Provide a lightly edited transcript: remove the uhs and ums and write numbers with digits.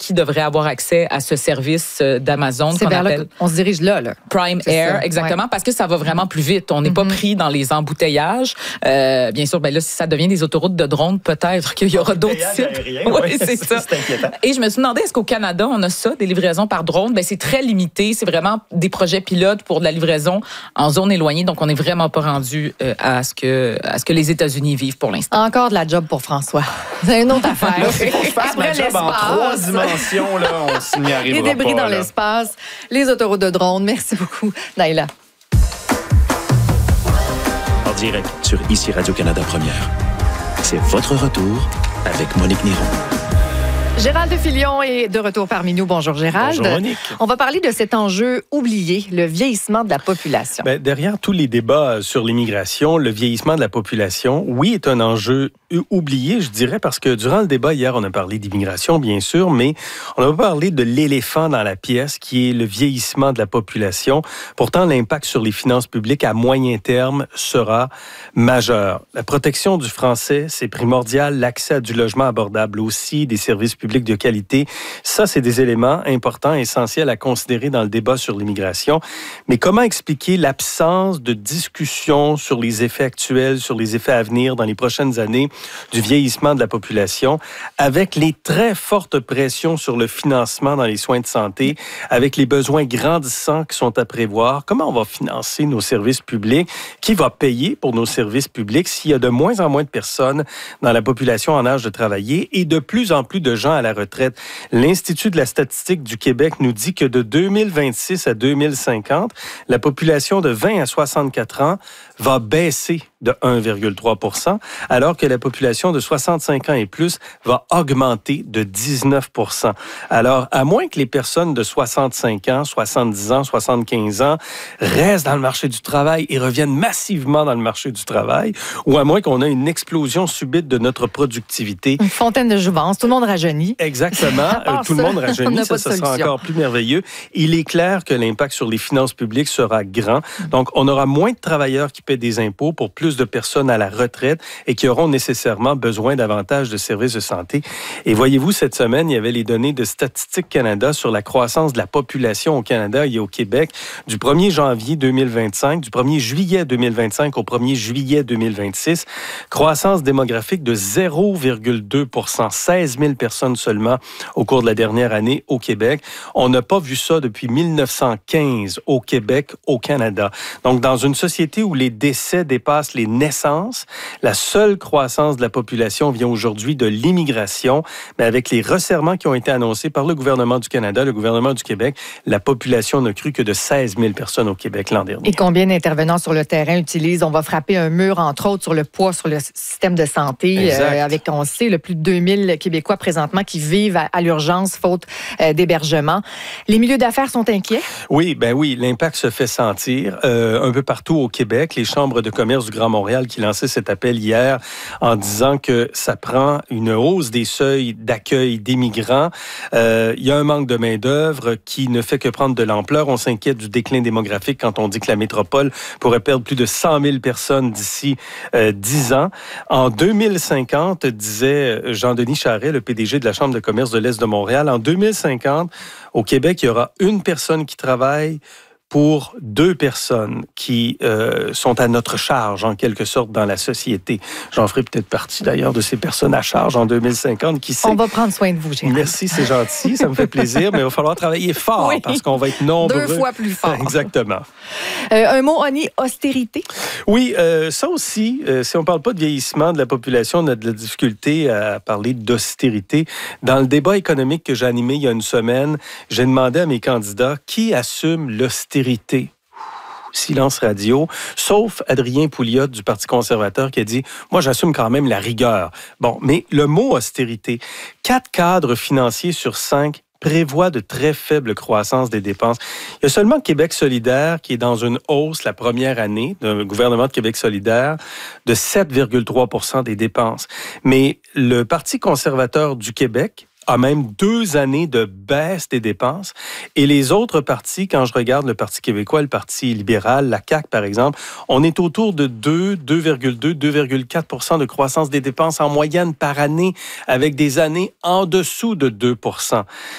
qui devrait avoir accès à ce service d'Amazon qu'on appelle... On se dirige là. Prime Air, exactement, parce que ça va vraiment plus vite. On n'est pas pris dans les embouteillages. Bien sûr, là, si ça devient des autoroutes de drones, peut-être qu'il y aura d'autres sites. Oui, c'est ça. C'est inquiétant. Et je me suis demandé, est-ce qu'au Canada, on a ça, des livraisons par drone? C'est très limité. C'est vraiment des projets pilotes pour de la livraison en zone éloignée. Donc, on n'est vraiment pas rendu à ce que les États-Unis vivent pour l'instant. Encore de la job pour François. C'est une autre affaire. Là, c'est pour se faire ma job en 3 dimensions. Là, on s'y arrivera pas. Les débris dans l'espace, les autoroutes de drones. Merci beaucoup, Naïla. En direct sur ICI Radio-Canada Première. C'est votre retour avec Monique Néron. Gérald Filion est de retour parmi nous. Bonjour Gérald. Bonjour Monique. On va parler de cet enjeu oublié, le vieillissement de la population. Derrière tous les débats sur l'immigration, le vieillissement de la population, oui, est un enjeu oublié, je dirais, parce que durant le débat hier, on a parlé d'immigration, bien sûr, mais on a parlé de l'éléphant dans la pièce, qui est le vieillissement de la population. Pourtant, l'impact sur les finances publiques à moyen terme sera majeur. La protection du français, c'est primordial. L'accès à du logement abordable aussi, des services publics de qualité. Ça, c'est des éléments importants, essentiels à considérer dans le débat sur l'immigration. Mais comment expliquer l'absence de discussion sur les effets actuels, sur les effets à venir dans les prochaines années du vieillissement de la population, avec les très fortes pressions sur le financement dans les soins de santé, avec les besoins grandissants qui sont à prévoir? Comment on va financer nos services publics? Qui va payer pour nos services publics s'il y a de moins en moins de personnes dans la population en âge de travailler et de plus en plus de gens à la retraite? L'Institut de la statistique du Québec nous dit que de 2026 à 2050, la population de 20 à 64 ans va baisser de 1,3 %, alors que la population de 65 ans et plus va augmenter de 19 %. Alors, à moins que les personnes de 65 ans, 70 ans, 75 ans restent dans le marché du travail et reviennent massivement dans le marché du travail, ou à moins qu'on ait une explosion subite de notre productivité. Une fontaine de jouvence, tout le monde rajeunit. Exactement, tout le monde rajeunit, ça sera encore plus merveilleux. Il est clair que l'impact sur les finances publiques sera grand. Donc, on aura moins de travailleurs qui paient des impôts pour plus de personnes à la retraite et qui auront nécessairement besoin davantage de services de santé. Et voyez-vous, cette semaine, il y avait les données de Statistique Canada sur la croissance de la population au Canada et au Québec du 1er janvier 2025, du 1er juillet 2025 au 1er juillet 2026. Croissance démographique de 0,2 %, 16 000 personnes seulement au cours de la dernière année au Québec. On n'a pas vu ça depuis 1915 au Québec, au Canada. Donc, dans une société où les décès dépassent les naissances, la seule croissance de la population vient aujourd'hui de l'immigration. Mais avec les resserrements qui ont été annoncés par le gouvernement du Canada, le gouvernement du Québec, la population n'a cru que de 16 000 personnes au Québec l'an dernier. Et combien d'intervenants sur le terrain utilisent? On va frapper un mur, entre autres, sur le poids, sur le système de santé, avec, on sait, le plus de 2000 Québécois présentement qui vivent à l'urgence faute d'hébergement. Les milieux d'affaires sont inquiets? Oui, l'impact se fait sentir un peu partout au Québec. Les chambres de commerce du Grand Montréal qui lançaient cet appel hier en disant que ça prend une hausse des seuils d'accueil des migrants. Il y a un manque de main-d'œuvre qui ne fait que prendre de l'ampleur. On s'inquiète du déclin démographique quand on dit que la métropole pourrait perdre plus de 100 000 personnes d'ici 10 ans. En 2050, disait Jean-Denis Charest, le PDG de la Chambre de commerce de l'Est de Montréal, en 2050, au Québec, il y aura une personne qui travaille pour 2 personnes qui sont à notre charge, en quelque sorte, dans la société. J'en ferai peut-être partie, d'ailleurs, de ces personnes à charge en 2050. Qui sait? On va prendre soin de vous, Gérald. Merci, c'est gentil, ça me fait plaisir, mais il va falloir travailler fort parce qu'on va être nombreux. 2 fois plus fort. Exactement. Un mot, Oni, austérité? Oui, ça aussi, si on ne parle pas de vieillissement de la population, on a de la difficulté à parler d'austérité. Dans le débat économique que j'ai animé il y a une semaine, j'ai demandé à mes candidats qui assume l'austérité. Silence radio, sauf Adrien Pouliot du Parti conservateur qui a dit « Moi, j'assume quand même la rigueur ». Bon, mais le mot austérité, 4 cadres financiers sur 5 prévoit de très faibles croissances des dépenses. Il y a seulement Québec solidaire qui est dans une hausse la première année d'un gouvernement de Québec solidaire de 7,3 % des dépenses. Mais le Parti conservateur du Québec a même 2 années de baisse des dépenses. Et les autres partis, quand je regarde le Parti québécois, le Parti libéral, la CAQ, par exemple, on est autour de 2,2, 2,4 % de croissance des dépenses en moyenne par année, avec des années en dessous de 2 %.